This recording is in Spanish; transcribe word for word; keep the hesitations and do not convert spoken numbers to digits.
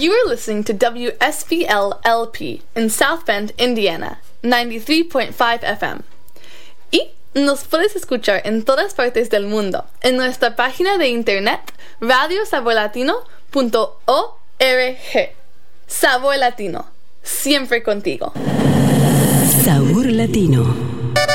You are listening to W S B L L P in South Bend, Indiana, ninety-three point five F M. Y nos puedes escuchar en todas partes del mundo en nuestra página de internet radio sabor latino punto org. Sabor Latino, siempre contigo. Sabor Latino.